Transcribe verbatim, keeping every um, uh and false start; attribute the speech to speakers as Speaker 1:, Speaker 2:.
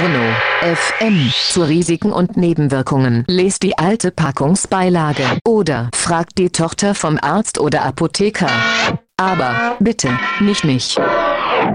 Speaker 1: Enno F M. Zu Risiken und Nebenwirkungen. Lest die alte Packungsbeilage. Oder fragt die Tochter vom Arzt oder Apotheker. Aber bitte, nicht mich.